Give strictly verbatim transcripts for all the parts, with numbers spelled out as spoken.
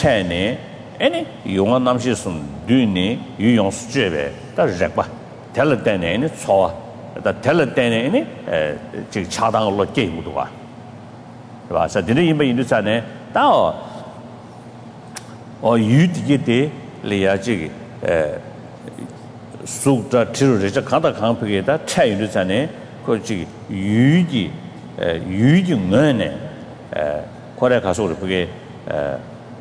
chaine any yong nam shi sun du ni yu yong su jue da rek ba tel de ne ni cho da tel de ne ni eh ji cha dang lo ge mu de wa是吧？是的，因为印度山呢，当哦，哦，有的的里呀，这个呃，苏着就是这看到看不给他参与的山呢，或这个有的呃有的人呢，呃，后来他说的不给呃，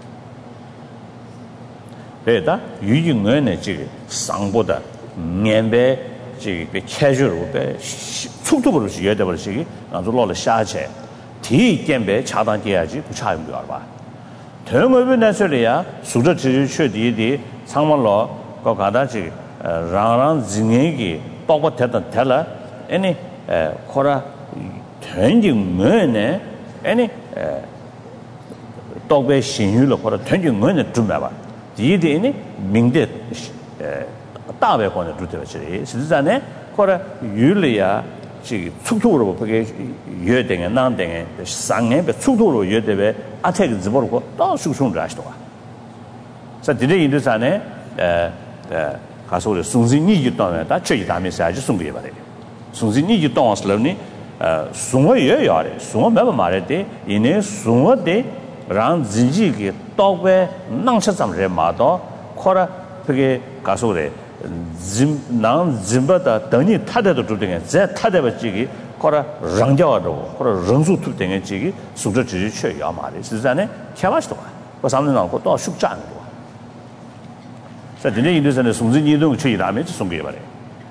对的，有的人呢，这个上坡的面白这个开水路呗，速度不是有的不是这个，然后落了下去。第点呗，恰当点下去不差用不了吧？同我们那说的呀，苏州区确地的长毛老搞搞的这个呃，让让人个包括他的他了，哎呢呃，或者团结我呢，哎呢呃，到位信誉了或者团结我呢准备吧。第一点呢，明的呃大外方的主体是的，实际上呢，或者有了呀。这个速度路不给约定的难定的三年被速度路约定的阿泰个直播路到手上来是多啊。在这里印度上呢，呃呃，他说的送进你就当然，他这一大面是还是送给吧的。送进你就当时了呢，呃，送我也要的，送我没办法的，因为送我的让自己给到位能吃怎么人买到，或者这个他说的。人让人把的等你他的都注定的，在他的这个或者人家的或者人数注定的这个素质只是缺要嘛的，实际上呢，开玩笑啊，我上面让我到手站的，在今天印度上的送子你都缺一大面就送给我的。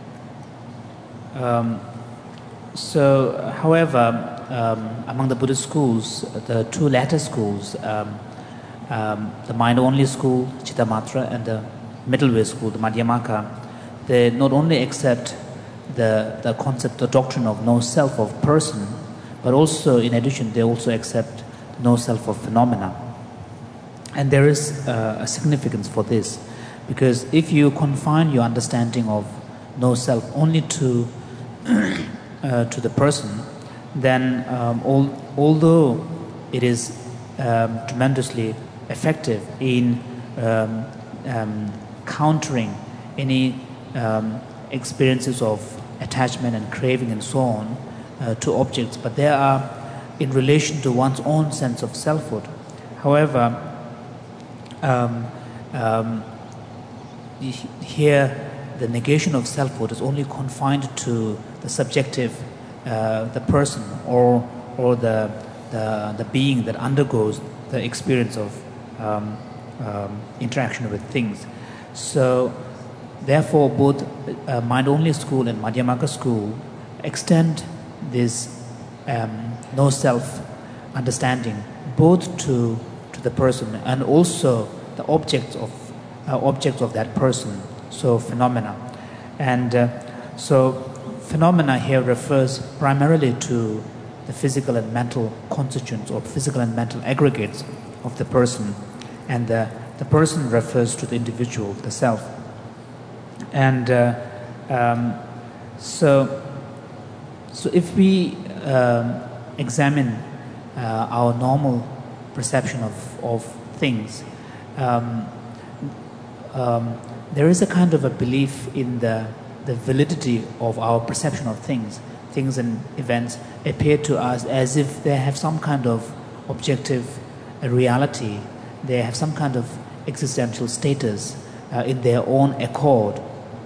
Um, so, however, um, among the Buddhist schools, the two latter schools, um, um, the mind-only school, Chittamatra, and the middle way school, the Madhyamaka, they not only accept the, the concept, the doctrine of no self of person, but also, in addition, they also accept no self of phenomena. And there is uh, a significance for this, because if you confine your understanding of no self only to uh, to the person, then um, all, although it is um, tremendously effective in um, um, countering any um, experiences of attachment and craving and so on uh, to objects, but they are in relation to one's own sense of selfhood. However, um, um, here the negation of selfhood is only confined to the subjective, uh, the person or or the, the the being that undergoes the experience of um, um, interaction with things. So, therefore, both uh, mind-only school and Madhyamaka school extend this um, no-self understanding both to to the person and also the objects of uh, objects of that person. So, phenomena, and uh, so phenomena here refers primarily to the physical and mental constituents or physical and mental aggregates of the person, and the The person refers to the individual, the self. And uh, um, so, so if we um, examine uh, our normal perception of, of things, um, um, there is a kind of a belief in the, the validity of our perception of things. Things and events appear to us as if they have some kind of objective uh, reality. They have some kind of existential status uh, in their own accord,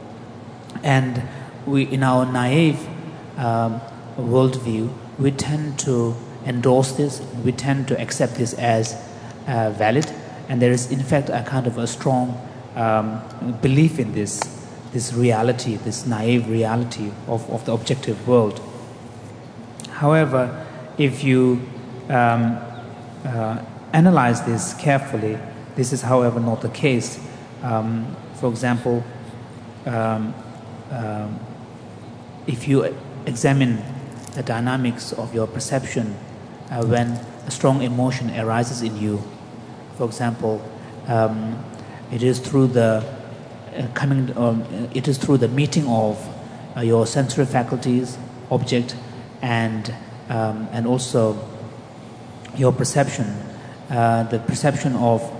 and we, in our naive um, worldview, we tend to endorse this. We tend to accept this as uh, valid, and there is, in fact, a kind of a strong um, belief in this, this reality, this naive reality of, of the objective world. However, if you um, uh, analyze this carefully, this is, however, not the case. Um, for example, um, um, if you examine the dynamics of your perception uh, when a strong emotion arises in you, for example, um, it is through the uh, coming, um, it is through the meeting of uh, your sensory faculties, object, and um, and also your perception, uh, the perception of